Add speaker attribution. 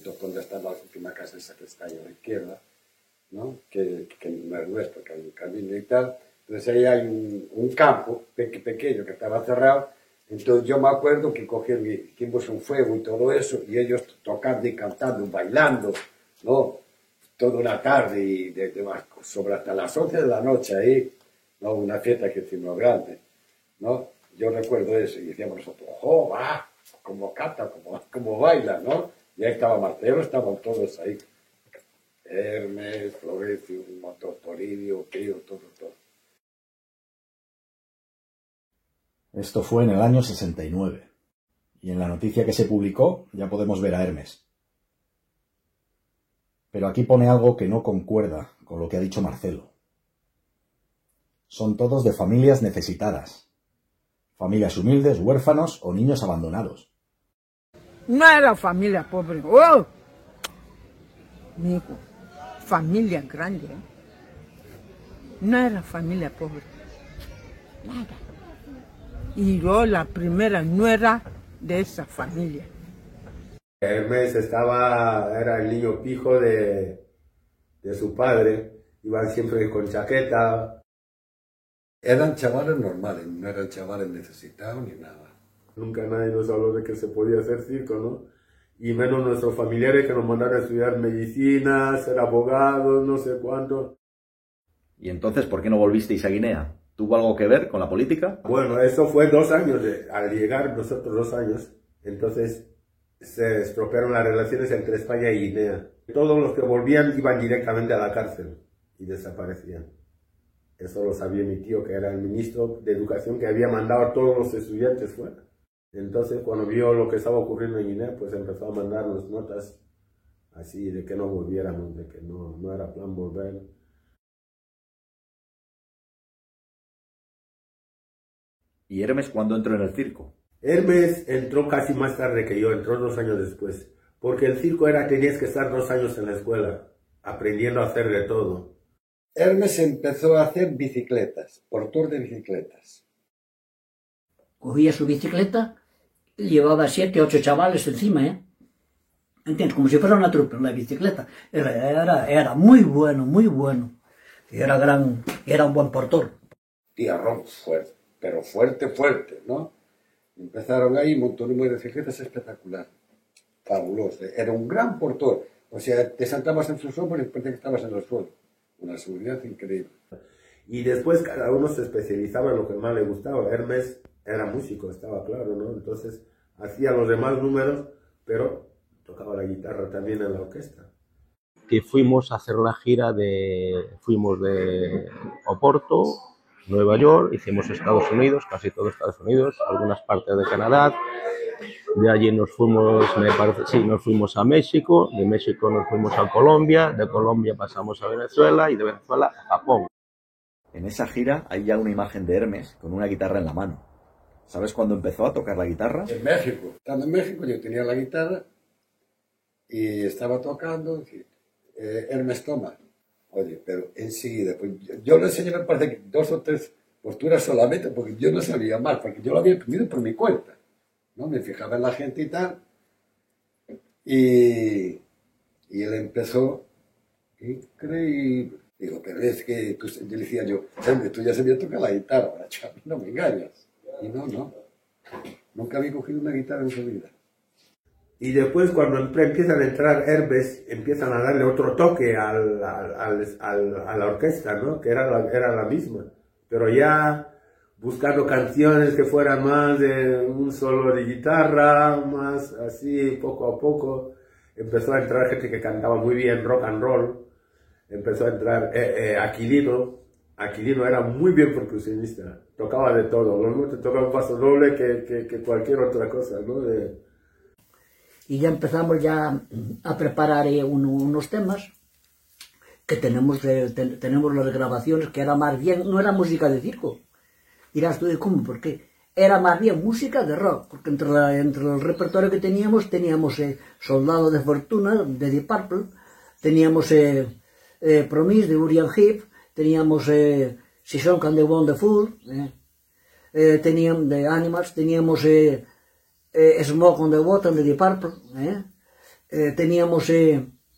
Speaker 1: justo donde está la última casa esa que está ahí a la izquierda, ¿no? Que no es nuestro, que hay un camino y tal. Entonces ahí hay un campo pequeño que estaba cerrado. Entonces yo me acuerdo que hicimos un fuego y todo eso, y ellos tocando y cantando, bailando, ¿no? Toda una tarde y sobre hasta las 11 de la noche ahí, ¿no? Una fiesta que hicimos grande, ¿no? Yo recuerdo eso y decíamos nosotros, ¡oh, va! Como canta, como baila, ¿no? Y ahí estaba Marcelo, estaban todos ahí. Hermes, Florencio, Toribio, Crío, todo.
Speaker 2: Esto fue en el año 69, y en la noticia que se publicó ya podemos ver a Hermes. Pero aquí pone algo que no concuerda con lo que ha dicho Marcelo. Son todos de familias necesitadas, familias humildes, huérfanos o niños abandonados.
Speaker 3: No era familia pobre, ¡oh! Amigo, familia grande, ¿eh? No era familia pobre, nada. Y yo la primera nuera de esa familia.
Speaker 4: Hermes era el niño pijo de su padre, iban siempre con chaqueta.
Speaker 1: Eran chavales normales, no eran chavales necesitados ni nada.
Speaker 4: Nunca nadie nos habló de que se podía hacer circo, ¿no? Y menos nuestros familiares que nos mandaron a estudiar medicina, ser abogados, no sé cuánto.
Speaker 2: ¿Y entonces por qué no volvisteis a Guinea? ¿Tuvo algo que ver con la política?
Speaker 4: Bueno, eso fue 2 años, al llegar nosotros 2 años, entonces se estropearon las relaciones entre España y Guinea. Todos los que volvían iban directamente a la cárcel y desaparecían. Eso lo sabía mi tío, que era el ministro de Educación, que había mandado a todos los estudiantes fuera. Entonces, cuando vio lo que estaba ocurriendo en Guinea, pues empezó a mandarnos notas así de que no volviéramos, de que no era plan volver.
Speaker 2: ¿Y Hermes cuándo entró en el circo?
Speaker 4: Hermes entró casi más tarde que yo, entró 2 años después. Porque el circo tenías que estar 2 años en la escuela, aprendiendo a hacer de todo.
Speaker 1: Hermes empezó a hacer bicicletas, portor de bicicletas.
Speaker 5: Cogía su bicicleta, llevaba 7 o 8 chavales encima, ¿eh? ¿Entiendes? Como si fuera una trupe en la bicicleta. Era muy bueno, muy bueno. Era un buen portor.
Speaker 1: Tiarrón fuerte, pero fuerte, ¿no? Empezaron ahí, montó un número de bicicletas espectacular. Fabuloso. Era un gran portor. O sea, te saltabas en sus hombros y parecía que estabas en el suelo. Una seguridad increíble.
Speaker 4: Y después cada uno se especializaba en lo que más le gustaba. Hermes era músico, estaba claro, ¿no? Entonces hacía los demás números, pero tocaba la guitarra también en la orquesta.
Speaker 6: Que fuimos a hacer la gira fuimos de Oporto, Nueva York, hicimos Estados Unidos, casi todo Estados Unidos, algunas partes de Canadá. De allí nos fuimos a México, de México nos fuimos a Colombia, de Colombia pasamos a Venezuela y de Venezuela a Japón.
Speaker 2: En esa gira hay ya una imagen de Hermes con una guitarra en la mano. ¿Sabes cuándo empezó a tocar la guitarra?
Speaker 1: En México. Estando en México yo tenía la guitarra y estaba tocando. Hermes, toma. Oye, pero enseguida, pues yo le enseñé, me parece que 2 o 3 posturas solamente porque yo no sabía más, porque yo lo había aprendido por mi cuenta. ¿No? Me fijaba en la gente y tal. Y él empezó, increíble. Digo, pero es que yo le decía yo, hombre, tú ya sabías tocar la guitarra, chaval, no me engañas. Y no. Nunca había cogido una guitarra en su vida.
Speaker 4: Y después cuando empiezan a entrar Hermes, empiezan a darle otro toque a la orquesta, ¿no? Que era la misma. Pero ya buscando canciones que fueran más de un solo de guitarra, más así, poco a poco. Empezó a entrar gente que cantaba muy bien rock and roll. Empezó a entrar Aquilino. Aquilino era muy bien percusionista, tocaba de todo. Lo mismo te tocaba un paso doble que cualquier otra cosa, ¿no?
Speaker 5: Y ya empezamos a preparar unos temas que tenemos las grabaciones, que era más bien, no era música de circo. Dirás tú, ¿cómo? ¿Por qué? Era más bien música de rock, porque entre el repertorio que teníamos Soldado de Fortuna, de Deep Purple, teníamos Promise, de Uriah Heep, teníamos Season Can the Wonderful, teníamos de Animals, teníamos Smoke on the Water, de Deep Purple, teníamos